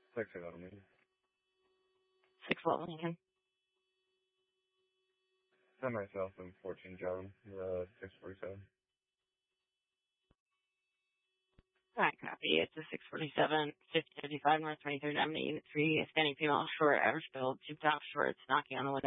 Say that on me. 612 Lincoln. Send myself and 14 John, 647. Alright, copy. It's a 647, 5055 North 23rd Avenue, Unit 3, a standing female, short, average build, tube top shorts, knocking on the window.